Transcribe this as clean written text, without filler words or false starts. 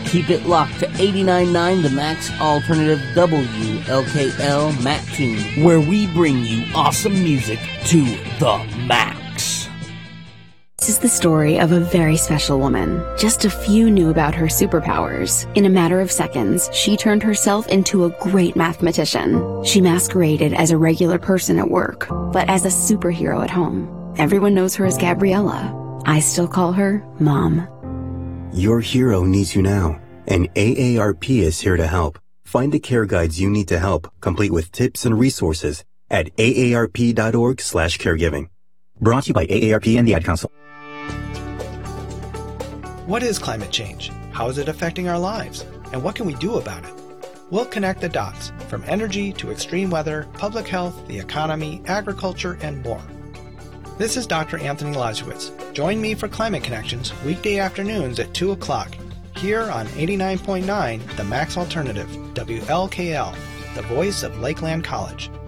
Keep it locked to 89.9 The Max Alternative WLKL Mattoon, where we bring you awesome music to the max. This is the story of a very special woman. Just a few knew about her superpowers. In a matter of seconds, she turned herself into a great mathematician. She masqueraded as a regular person at work, but as a superhero at home. Everyone knows her as Gabriella. I still call her Mom. Your hero needs you now, and AARP is here to help. Find the care guides you need to help, complete with tips and resources at aarp.org/caregiving. Brought to you by AARP and the Ad Council. What is climate change? How is it affecting our lives? And what can we do about it? We'll connect the dots, from energy to extreme weather, public health, the economy, agriculture, and more. This is Dr. Anthony Lazarowitz. Join me for Climate Connections weekday afternoons at 2 o'clock here on 89.9 The Max Alternative, WLKL, the voice of Lakeland College.